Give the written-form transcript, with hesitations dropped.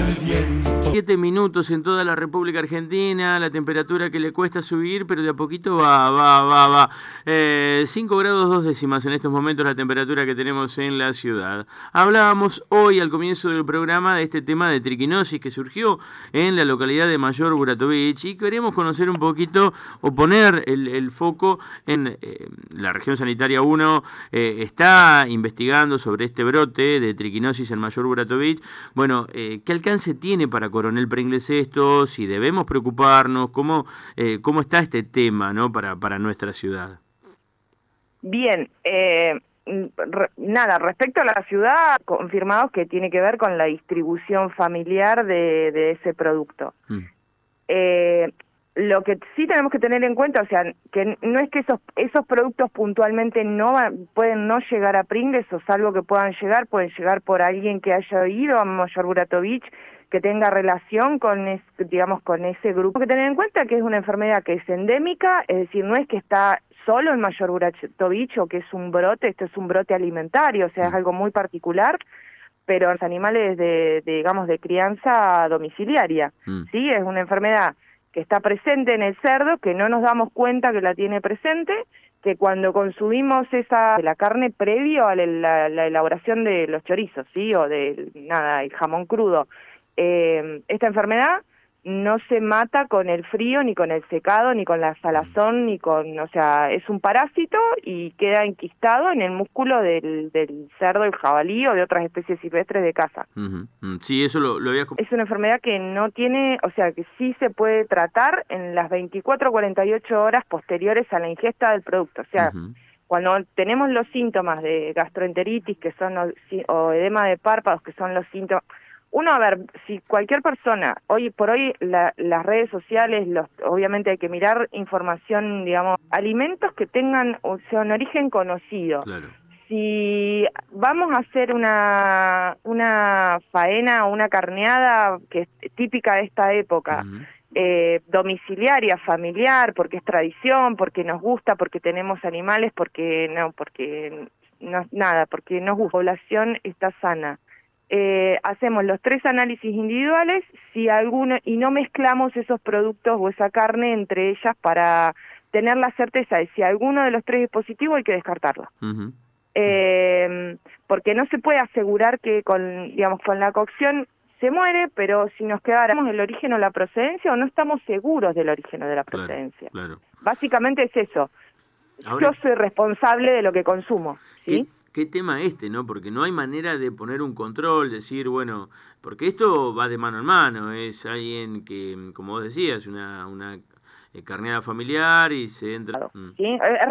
el viento. 7 minutos en toda la República Argentina, la temperatura que le cuesta subir, pero de a poquito va. 5 grados 2 décimas en estos momentos la temperatura que tenemos en la ciudad. Hablábamos hoy al comienzo del programa de este tema de triquinosis que surgió en la localidad de Mayor Buratovich y queremos conocer un poquito o poner el foco en la región sanitaria 1, está investigando sobre este brote de triquinosis en Mayor Buratovich. Bueno, ¿qué alcance tiene para Coronel Pringles esto? Si debemos preocuparnos, ¿cómo está este tema, ¿no? para nuestra ciudad? Bien, nada, respecto a la ciudad, confirmamos que tiene que ver con la distribución familiar de ese producto. Lo que sí tenemos que tener en cuenta, o sea, que no es que esos productos puntualmente pueden no llegar a Pringles, o salvo que pueden llegar por alguien que haya ido a Mayor Buratovich, que tenga relación con ese grupo. Hay que tener en cuenta que es una enfermedad que es endémica, es decir, no es que está solo en Mayor Buratovich o que es un brote, esto es un brote alimentario, o sea, es algo muy particular, pero los animales de crianza domiciliaria, ¿sí? Es una enfermedad que está presente en el cerdo, que no nos damos cuenta que la tiene presente, que cuando consumimos la carne previo a la elaboración de los chorizos, ¿sí? O el jamón crudo, esta enfermedad no se mata con el frío, ni con el secado, ni con la salazón, o sea, es un parásito y queda enquistado en el músculo del cerdo, el jabalí o de otras especies silvestres de caza. Sí, eso lo había... Es una enfermedad que no tiene, o sea, que sí se puede tratar en las 24 o 48 horas posteriores a la ingesta del producto. O sea, cuando tenemos los síntomas de gastroenteritis, o edema de párpados, que son los síntomas... a ver, si cualquier persona, hoy por hoy las redes sociales, obviamente hay que mirar información, alimentos que tengan, o sea, un origen conocido. Claro. Si vamos a hacer una faena o una carneada que es típica de esta época, domiciliaria, familiar, porque es tradición, porque nos gusta, porque tenemos animales, porque nos gusta, la población está sana. Hacemos los 3 análisis individuales, y no mezclamos esos productos o esa carne entre ellas para tener la certeza de si alguno de los 3 es positivo, hay que descartarlo. Porque no se puede asegurar que con la cocción se muere, pero si nos quedáramos el origen o la procedencia, o no estamos seguros del origen o de la procedencia. Claro. Básicamente es eso. Ahora, yo soy responsable de lo que consumo, ¿sí? ¿Qué tema ¿no? Porque no hay manera de poner un control, decir, bueno, porque esto va de mano en mano, es alguien que, como vos decías, una carneada familiar y se entra... ¿Sí?